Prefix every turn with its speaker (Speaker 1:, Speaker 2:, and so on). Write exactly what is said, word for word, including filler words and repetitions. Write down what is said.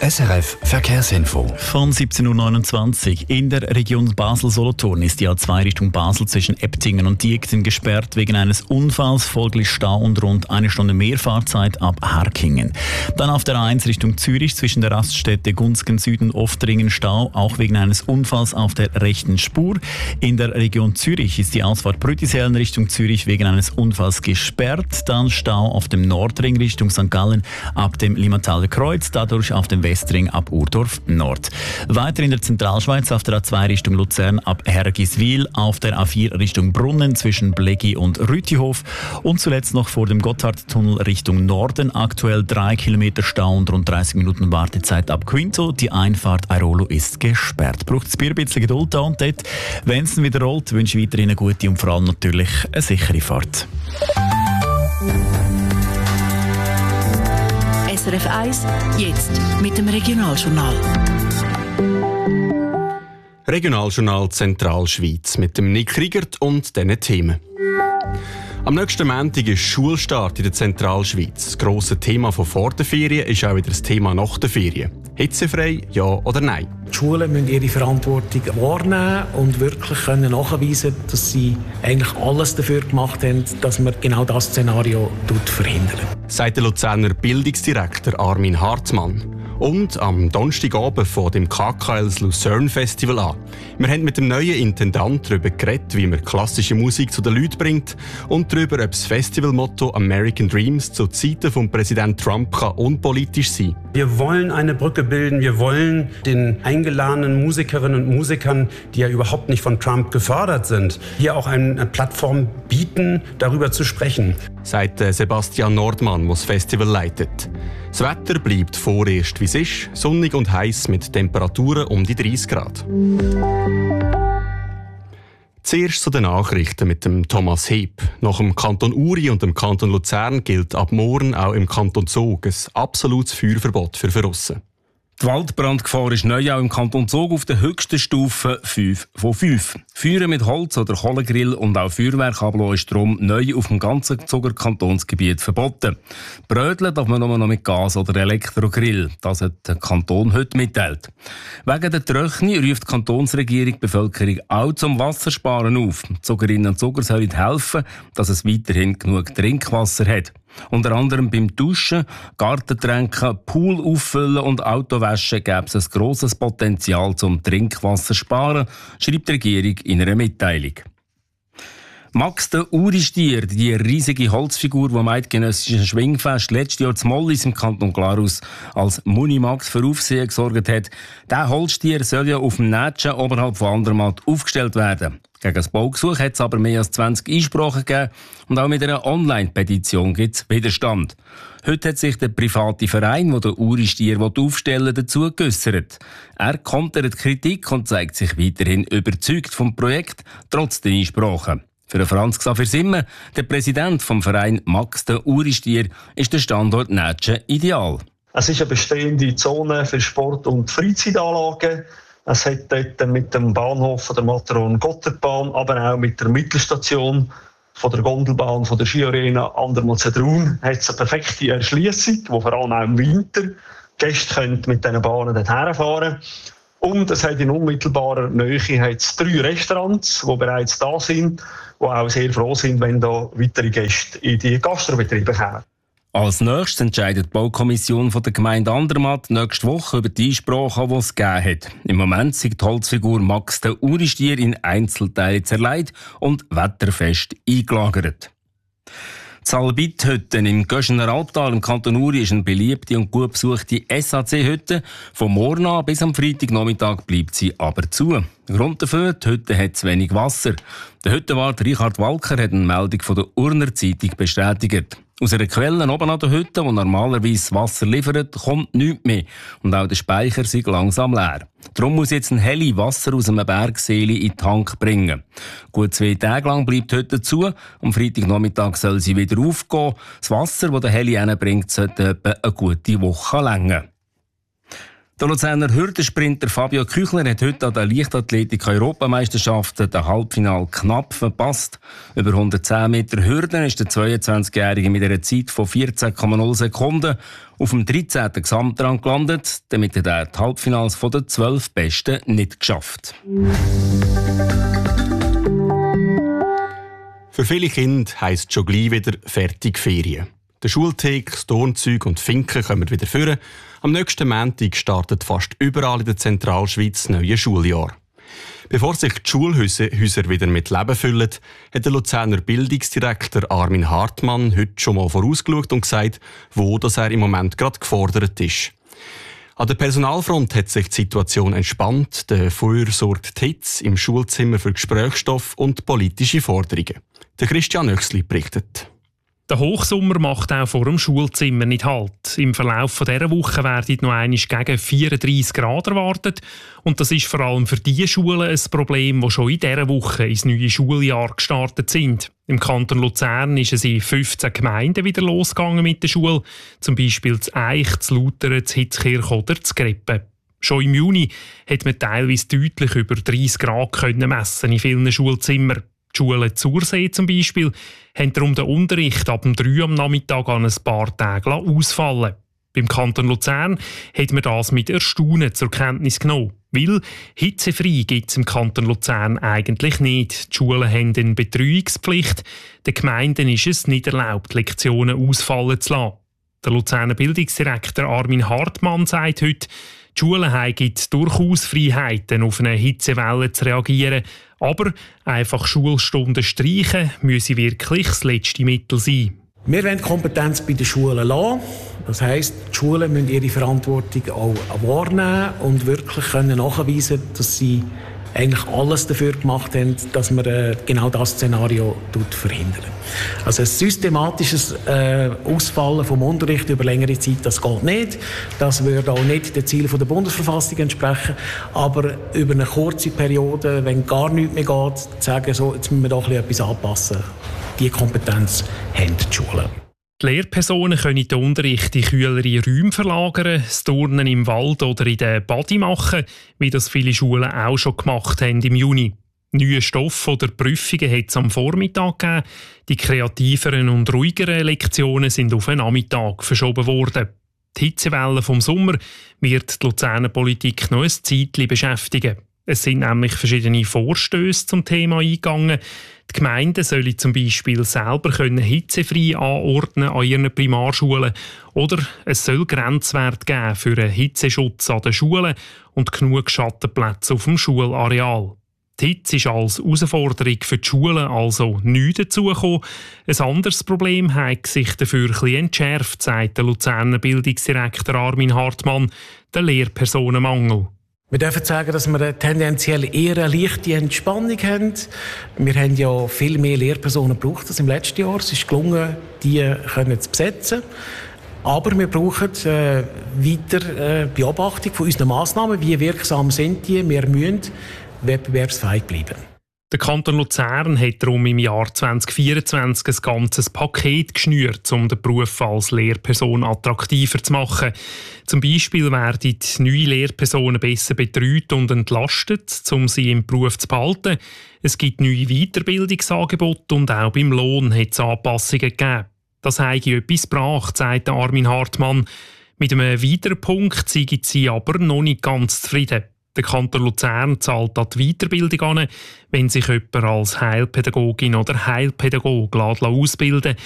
Speaker 1: S R F Verkehrsinfo.
Speaker 2: Von siebzehn Uhr neunundzwanzig. In der Region Basel-Solothurn ist die A zwei Richtung Basel zwischen Eptingen und Diekten gesperrt wegen eines Unfalls, folglich Stau und rund eine Stunde mehr Fahrzeit ab Harkingen. Dann auf der A eins Richtung Zürich zwischen der Raststätte Gunzgen Süden Oftringen Stau, auch wegen eines Unfalls auf der rechten Spur. In der Region Zürich ist die Ausfahrt Brütisellen Richtung Zürich wegen eines Unfalls gesperrt. Dann Stau auf dem Nordring Richtung Sankt Gallen ab dem Limmataler Kreuz, dadurch auf dem Westring ab Urdorf Nord. Weiter in der Zentralschweiz auf der A zwei Richtung Luzern ab Hergiswil, auf der A vier Richtung Brunnen zwischen Blegi und Rütihof und zuletzt noch vor dem Gotthardtunnel Richtung Norden aktuell drei Kilometer Stau und rund dreißig Minuten Wartezeit ab Quinto. Die Einfahrt Airolo ist gesperrt. Braucht es ein bisschen Geduld da und dort. Wenn es wieder rollt, wünsche ich weiterhin eine gute und vor allem natürlich eine sichere Fahrt.
Speaker 3: S R F eins, jetzt mit dem Regionaljournal.
Speaker 4: Regionaljournal Zentralschweiz mit dem Nick Riegert und diesen Themen. Am nächsten Montag ist Schulstart in der Zentralschweiz. Das grosse Thema von vor der Ferien ist auch wieder das Thema nach der Ferien. Hitzefrei, ja oder nein?
Speaker 5: Die Schulen müssen ihre Verantwortung wahrnehmen und wirklich können nachweisen, dass sie eigentlich alles dafür gemacht haben, dass man genau das Szenario verhindern.
Speaker 4: Sagt der Luzerner Bildungsdirektor Armin Hartmann. Und am Donnerstagabend von dem K K L Lucerne Festival an. Wir haben mit dem neuen Intendant darüber geredet, wie man klassische Musik zu den Leuten bringt und darüber, ob das Festivalmotto American Dreams zu Zeiten von Präsident Trump kann unpolitisch sein.
Speaker 6: Wir wollen eine Brücke bilden, wir wollen den eingeladenen Musikerinnen und Musikern, die ja überhaupt nicht von Trump gefördert sind, hier auch eine Plattform bieten, darüber zu sprechen.
Speaker 4: Sagt Sebastian Nordmann, der das Festival leitet. Das Wetter bleibt vorerst wie es ist, sonnig und heiß mit Temperaturen um die dreißig Grad. Zuerst zu den Nachrichten mit dem Thomas Heb. Nach dem Kanton Uri und dem Kanton Luzern gilt ab morgen auch im Kanton Zug ein absolutes Feuerverbot für Verrussen.
Speaker 7: Die Waldbrandgefahr ist neu auch im Kanton Zug auf der höchsten Stufe fünf von fünf. Feuern mit Holz- oder Kohlegrill und auch Feuerwerk ablassen ist darum neu auf dem ganzen Zuger Kantonsgebiet verboten. Brödeln darf man nur noch mit Gas- oder Elektrogrill. Das hat der Kanton heute mitteilt. Wegen der Trockenheit ruft die Kantonsregierung die Bevölkerung auch zum Wassersparen auf. Die Zugerinnen und Zuger sollen helfen, dass es weiterhin genug Trinkwasser hat. Unter anderem beim Duschen, Gartentränken, Pool auffüllen und Autowaschen gäbe es ein grosses Potenzial zum Trinkwasser sparen, schreibt die Regierung in einer Mitteilung. Max der Uristier, die riesige Holzfigur, die am eidgenössischen Schwingfest letztes Jahr zu Mollis im Kanton Glarus als Munimax für Aufsehen gesorgt hat, der Holzstier soll ja auf dem Nätschen oberhalb von Andermatt aufgestellt werden. Gegen das Baugesuch hat es aber mehr als zwanzig Einsprachen gegeben und auch mit einer Online-Petition gibt es Widerstand. Heute hat sich der private Verein, der den Uristier aufstellen will, dazu geäussert. Er kontert Kritik und zeigt sich weiterhin überzeugt vom Projekt, trotz der Einsprachen. Für Franz Xaver Simmen, der Präsident vom Verein Max der Uristier, ist der Standort Nätschen ideal.
Speaker 8: Es ist eine bestehende Zone für Sport- und Freizeitanlagen. Es hat dort mit dem Bahnhof von der Matterhorn-Gotthardbahn, aber auch mit der Mittelstation von der Gondelbahn von der Skiarena Andermatt-Sedrun hat es eine perfekte Erschliessung, wo vor allem auch im Winter Gäste können mit diesen Bahnen dorthin fahren. Und es hat in unmittelbarer Nähe hat's drei Restaurants, die bereits da sind, die auch sehr froh sind, wenn da weitere Gäste in die Gastrobetriebe kommen.
Speaker 7: Als nächstes entscheidet die Baukommission von der Gemeinde Andermatt nächste Woche über die Einsprachen, die es gegeben hat. Im Moment sind die Holzfigur Max der Uristier in Einzelteile zerlegt und wetterfest eingelagert. Die Salbit-Hütte im Göschener Albtal im Kanton Uri ist eine beliebte und gut besuchte S A C-Hütte. Von morgen an bis am Freitagnachmittag bleibt sie aber zu. Grund dafür, die Hütte hat zu wenig Wasser. Der Hüttenwart Richard Walker hat eine Meldung von der Urner Zeitung bestätigt. Aus einer Quelle oben an der Hütte, die normalerweise Wasser liefert, kommt nichts mehr. Und auch der Speicher ist langsam leer. Darum muss jetzt ein Heli Wasser aus einem Bergseeli in den Tank bringen. Gut zwei Tage lang bleibt die Hütte zu. Am Freitagnachmittag soll sie wieder aufgehen. Das Wasser, das der Heli hinbringt, sollte etwa eine gute Woche länger. Der Luzerner Hürdensprinter Fabio Küchler hat heute an der Leichtathletik-Europameisterschaften den Halbfinale knapp verpasst. Über hundertzehn Meter Hürden ist der zweiundzwanzigjährige mit einer Zeit von vierzehn Komma null Sekunden auf dem dreizehnten Gesamtrang gelandet. Damit hat er die Halbfinals von den zwölf Besten nicht geschafft.
Speaker 4: Für viele Kinder heisst schon gleich wieder fertig Ferien. Der Schulthek, das Turnzeug und Finken kommen wieder führen. Am nächsten Montag startet fast überall in der Zentralschweiz das neue Schuljahr. Bevor sich die Schulhäuser wieder mit Leben füllen, hat der Luzerner Bildungsdirektor Armin Hartmann heute schon mal vorausgeschaut und gesagt, wo das er im Moment gerade gefordert ist. An der Personalfront hat sich die Situation entspannt. Dafür sorgt die Hitze im Schulzimmer für Gesprächsstoff und politische Forderungen. Der Christian Oechsli berichtet.
Speaker 9: Der Hochsommer macht auch vor dem Schulzimmer nicht Halt. Im Verlauf dieser Woche werden noch einmal gegen vierunddreissig Grad erwartet. Und das ist vor allem für die Schulen ein Problem, die schon in dieser Woche ins neue Schuljahr gestartet sind. Im Kanton Luzern ist es in fünfzehn Gemeinden wieder losgegangen mit der Schule. Zum Beispiel zu Eich, zu Lautern, zu Hitzkirch oder zu Greppen. Schon im Juni hat man teilweise deutlich über dreißig Grad können messen in vielen Schulzimmern. Die Schulen Zursee zum Beispiel haben darum den Unterricht ab dem drei am Nachmittag an ein paar Tagen ausfallen. Beim Kanton Luzern hat man das mit Erstaunen zur Kenntnis genommen. Weil hitzefrei gibt es im Kanton Luzern eigentlich nicht. Die Schulen haben eine Betreuungspflicht. Den Gemeinden ist es nicht erlaubt, Lektionen ausfallen zu lassen. Der Luzerner Bildungsdirektor Armin Hartmann sagt heute, die Schulen haben durchaus Freiheiten, auf eine Hitzewelle zu reagieren. Aber einfach Schulstunden streichen müsse wirklich das letzte Mittel sein.
Speaker 5: Wir wollen die Kompetenz bei den Schulen lassen. Das heisst, die Schulen müssen ihre Verantwortung auch wahrnehmen und wirklich können nachweisen, dass sie eigentlich alles dafür gemacht haben, dass man äh, genau das Szenario verhindern. Also ein systematisches äh, Ausfallen vom Unterricht über längere Zeit, das geht nicht. Das würde auch nicht den Zielen der Bundesverfassung entsprechen. Aber über eine kurze Periode, wenn gar nichts mehr geht, zu sagen, so, jetzt müssen wir doch etwas anpassen. Diese Kompetenz haben die Schulen.
Speaker 9: Die Lehrpersonen können den Unterricht in kühlere Räume verlagern, das Turnen im Wald oder in der Badi machen, wie das viele Schulen auch schon gemacht haben im Juni. Neue Stoff oder Prüfungen hat es am Vormittag gegeben. Die kreativeren und ruhigeren Lektionen sind auf den Nachmittag verschoben worden. Die Hitzewelle vom Sommer wird die Luzerner Politik noch ein Zeitchen beschäftigen. Es sind nämlich verschiedene Vorstöße zum Thema eingegangen. Die Gemeinden sollen zum Beispiel selber können hitzefrei anordnen an ihren Primarschulen oder es soll Grenzwerte geben für einen Hitzeschutz an den Schulen und genug Schattenplätze auf dem Schulareal. Die Hitze ist als Herausforderung für die Schulen also neu dazugekommen. Ein anderes Problem hat sich dafür ein bisschen entschärft, sagt der Luzerner Bildungsdirektor Armin Hartmann, der Lehrpersonenmangel.
Speaker 5: Wir dürfen sagen, dass wir tendenziell eher eine leichte Entspannung haben. Wir haben ja viel mehr Lehrpersonen gebraucht als im letzten Jahr. Es ist gelungen, die können zu besetzen. Aber wir brauchen äh, weiter äh, Beobachtung von unseren Massnahmen. Wie wirksam sind die? Wir müssen wettbewerbsfähig bleiben.
Speaker 9: Der Kanton Luzern hat darum im Jahr zwanzig vierundzwanzig ein ganzes Paket geschnürt, um den Beruf als Lehrperson attraktiver zu machen. Zum Beispiel werden neue Lehrpersonen besser betreut und entlastet, um sie im Beruf zu behalten. Es gibt neue Weiterbildungsangebote und auch beim Lohn hat es Anpassungen gegeben. Das habe etwas gebracht, sagt Armin Hartmann. Mit einem weiteren Punkt seien sie aber noch nicht ganz zufrieden. Der Kanton Luzern zahlt an die Weiterbildung an, wenn sich jemand als Heilpädagogin oder Heilpädagoge ausbilden lässt.